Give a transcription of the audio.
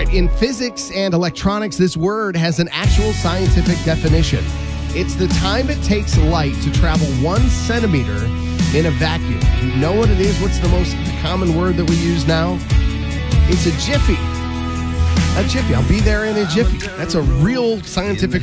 in physics and electronics, this word has an actual scientific definition. It's the time it takes light to travel 1 centimeter in a vacuum. You know what it is? What's the most common word that we use now? It's a jiffy. A jiffy. I'll be there in a jiffy. That's a real scientific